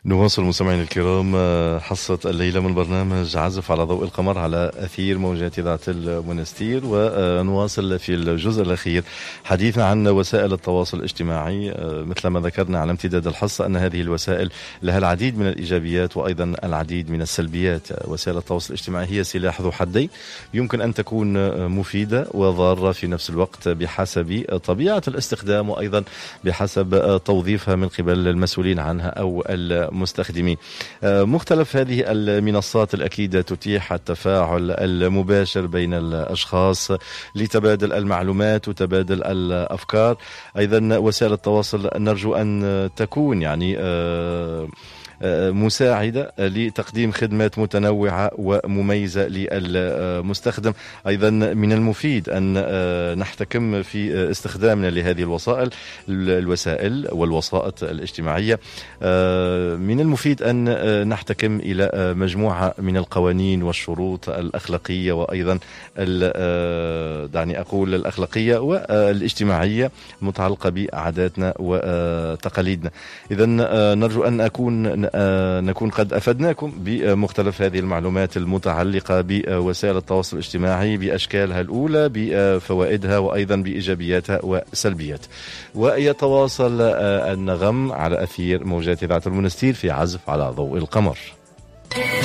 نواصل مستمعينا الكرام حصة الليلة من برنامج عزف على ضوء القمر على أثير موجات إذاعة المنستير، ونواصل في الجزء الأخير حديثنا عن وسائل التواصل الاجتماعي. مثل ما ذكرنا على امتداد الحصة أن هذه الوسائل لها العديد من الإيجابيات وأيضا العديد من السلبيات. وسائل التواصل الاجتماعي هي سلاح ذو حدين، يمكن أن تكون مفيدة وضارة في نفس الوقت بحسب طبيعة الاستخدام وأيضا بحسب توظيفها من قبل المسؤولين عنها أو المستخدمين. مختلف هذه المنصات الأكيدة تتيح التفاعل المباشر بين الأشخاص لتبادل المعلومات وتبادل الأفكار. أيضا وسائل التواصل نرجو أن تكون مساعدة لتقديم خدمات متنوعة ومميزة للمستخدم. أيضا من المفيد أن نحتكم في استخدامنا لهذه الوسائل والوسائط الاجتماعية. من المفيد أن نحتكم إلى مجموعة من القوانين والشروط الأخلاقية وأيضا دعني أقول الأخلاقية والاجتماعية المتعلقة بعاداتنا وتقاليدنا. إذن نرجو أن نكون قد أفدناكم بمختلف هذه المعلومات المتعلقة بوسائل التواصل الاجتماعي بأشكالها الأولى، بفوائدها وأيضا بإيجابياتها وسلبياتها. ويتواصل النغم على أثير موجات إذاعة المنستير في عزف على ضوء القمر.